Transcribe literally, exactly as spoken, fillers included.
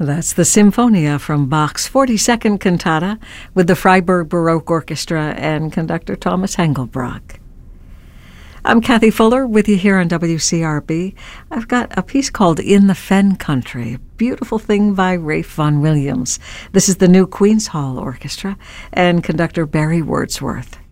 That's the Symphonia from Bach's forty-second Cantata with the Freiburg Baroque Orchestra and conductor Thomas Engelbrock. I'm Kathy Fuller with you here on W C R B. I've got a piece called In the Fen Country, a beautiful thing by Ralph Vaughan Williams. This is the new Queen's Hall Orchestra and conductor Barry Wordsworth.